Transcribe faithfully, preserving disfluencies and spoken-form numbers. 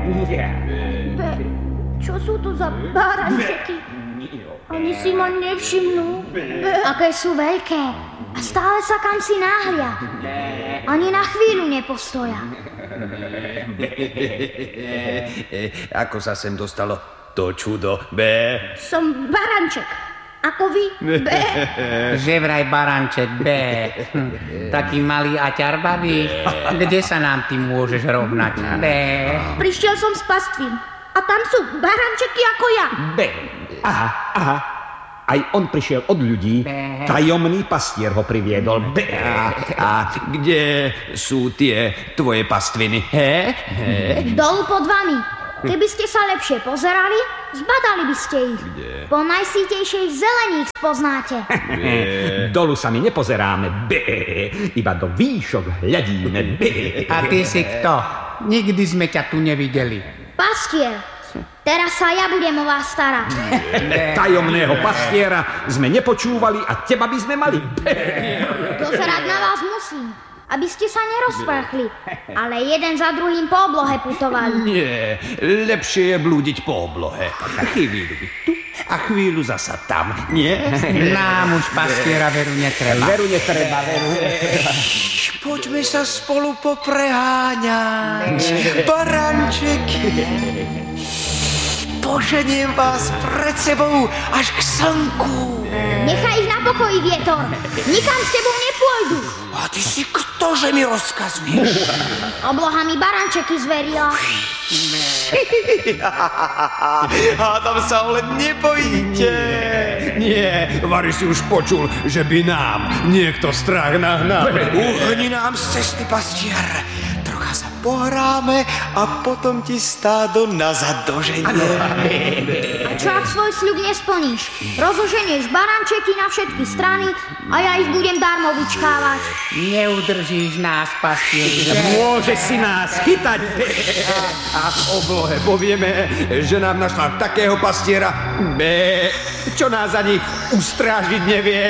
Be, čo sú to za barančeky? Ani si ma nevšimnú. Be. Aké sú veľké a stále sa kam si náhlia. Ani na chvíľu nepostoja. Ako sa sem dostalo to čudo, Bé? Som baranček. Ako vy, Bé? Že vraj baranček, Bé. Taký malý a ťarbavý. Kde sa nám ty môžeš rovnať, Bé? Prišiel som z pastvín. A tam sú barančeky ako ja. Bé. Aha, aha. Aj on prišiel od ľudí. Bé. Tajomný pastier ho priviedol. Bé. A, a kde sú tie tvoje pastviny, he? he? Dolu pod vami. Keby ste sa lepšie pozerali, zbadali by ste ich. Kde? Po najsítejšej zelení ich spoznáte. Dolu sa my nepozeráme. Bé. Iba do výšok hľadíme. Bé. A ty si kto? Nikdy sme ťa tu nevideli. Pastier. Teraz sa ja budem o vás starať. Tajomného pastiera sme nepočúvali a teba by sme mali. Dozerať na vás musím, aby ste sa nerozprchli, ale jeden za druhým po oblohe putovali. Nie, lepšie je blúdiť po oblohe. A chvíľu by tu a chvíľu zasa tam, nie? Nám už pastiera veru netreba. Veru netreba, veru. Poďme sa spolu popreháňať. Barančeky. Poženiem vás pred sebou až k slnku. Nechaj ich na pokoji, vietor. Nikam s tebou nepôjdu. A ty si kto, že mi rozkazuješ? Obloha mi barančeky zverila. Hádam sa ale nebojíte. Nie, Vary si už počul, že by nám niekto strach nahnal. Uhni nám z cesty, pastier. Trocha sa pohráme a potom ti stádo nazad doženie. A čo ak svoj sľub nesplníš? Rozoženieš barančeky na všetky strany a ja ich budem darmo vyčkávať. Neudržíš nás, pastier. Môže si nás chytať. A v oblohe povieme, že nám našla takého pastiera, Bé, čo nás ani ustrážiť nevie.